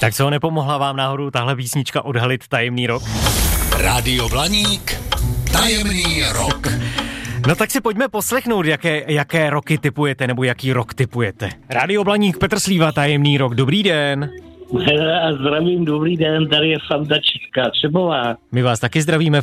Tak co, nepomohla vám náhodou tahle písnička odhalit tajemný rok? Rádio Blaník, tajemný rok. No tak si pojďme poslechnout, jaké roky tipujete, nebo jaký rok tipujete. Rádio Blaník, Petr Slíva, tajemný rok, dobrý den. A zdravím, dobrý den, tady je Fanda Česká Třebová. My vás taky zdravíme.